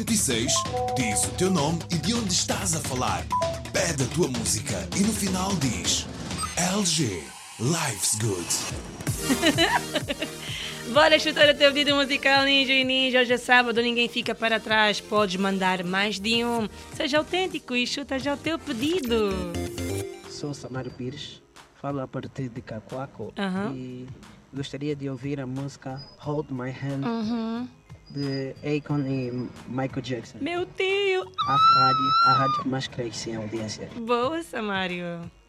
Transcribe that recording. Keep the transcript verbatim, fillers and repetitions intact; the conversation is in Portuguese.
e seis, diz o teu nome e de onde estás a falar. Pede a tua música e no final diz L G, Life's Good. Bora chutar o teu pedido musical, Ninja e Ninja. Hoje é sábado, ninguém fica para trás. Podes mandar mais de um. Seja autêntico e chuta já o teu pedido. Sou Samário Pires, falo a partir de Cacoaco Uhum. e gostaria de ouvir a música Hold My Hand Uhum. de Akon e Michael Jackson. Meu tio. A rádio, a rádio que mais cresce em audiência. Boa, Samário.